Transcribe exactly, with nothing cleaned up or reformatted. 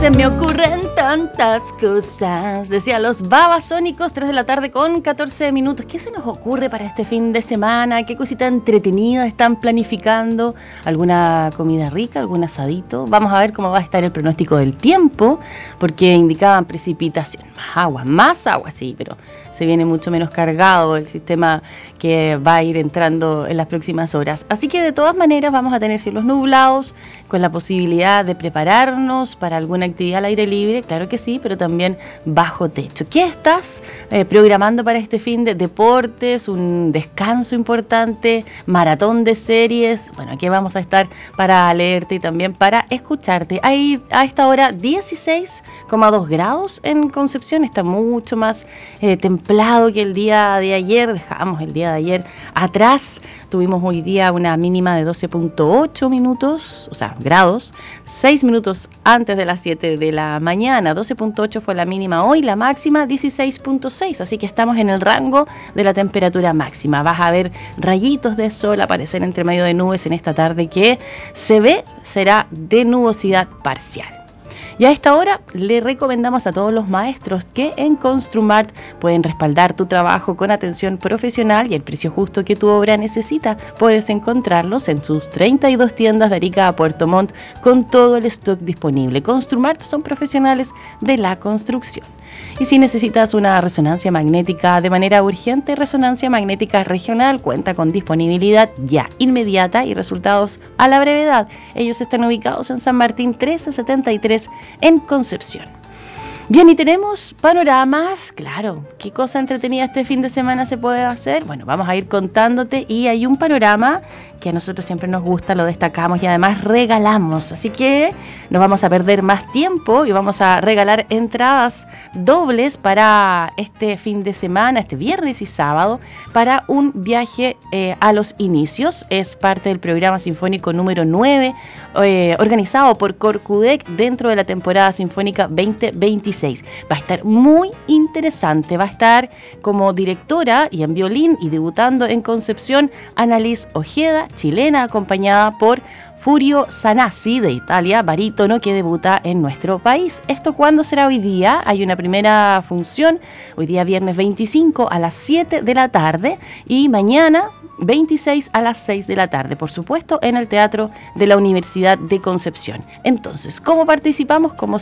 Se me ocurren tantas cosas. Decía los Babasónicos, tres de la tarde con catorce minutos. ¿Qué se nos ocurre para este fin de semana? ¿Qué cosita entretenida están planificando? ¿Alguna comida rica? ¿Algún asadito? Vamos a ver cómo va a estar el pronóstico del tiempo, porque indicaban precipitación. Más agua, más agua, sí, pero se viene mucho menos cargado el sistema que va a ir entrando en las próximas horas. Así que de todas maneras vamos a tener cielos nublados, con la posibilidad de prepararnos para alguna actividad al aire libre, claro que sí, pero también bajo techo. ¿Qué estás eh, programando para este fin de deportes, un descanso importante, maratón de series? Bueno, aquí vamos a estar para leerte y también para escucharte. Hay a esta hora dieciséis coma dos grados en Concepción, está mucho más eh, templado que el día de ayer, dejamos el día de ayer atrás, tuvimos hoy día una mínima de doce punto ocho minutos, o sea, grados, seis minutos antes de las siete de la mañana, doce punto ocho fue la mínima hoy, la máxima dieciséis punto seis, así que estamos en el rango de la temperatura máxima. Vas a ver rayitos de sol aparecer entre medio de nubes en esta tarde que se ve será de nubosidad parcial. Y a esta hora le recomendamos a todos los maestros que en Construmart pueden respaldar tu trabajo con atención profesional y el precio justo que tu obra necesita. Puedes encontrarlos en sus treinta y dos tiendas de Arica a Puerto Montt con todo el stock disponible. Construmart son profesionales de la construcción. Y si necesitas una resonancia magnética de manera urgente, Resonancia Magnética Regional cuenta con disponibilidad ya inmediata y resultados a la brevedad. Ellos están ubicados en San Martín trece setenta y tres en Concepción. Bien, y tenemos panoramas, claro, ¿qué cosa entretenida este fin de semana se puede hacer? Bueno, vamos a ir contándote y hay un panorama que a nosotros siempre nos gusta, lo destacamos y además regalamos, así que no vamos a perder más tiempo y vamos a regalar entradas dobles para este fin de semana, este viernes y sábado, para un viaje eh, a los inicios. Es parte del programa sinfónico número nueve, eh, organizado por Corcudec dentro de la temporada sinfónica veinte veintiséis. Va a estar muy interesante, va a estar como directora y en violín y debutando en Concepción Annalise Ojeda, chilena, acompañada por Furio Sanasi de Italia, barítono que debuta en nuestro país. ¿Esto cuándo será? Hoy día hay una primera función, hoy día viernes veinticinco a las siete de la tarde y mañana veintiséis a las seis de la tarde, por supuesto, en el Teatro de la Universidad de Concepción. Entonces, ¿cómo participamos? Como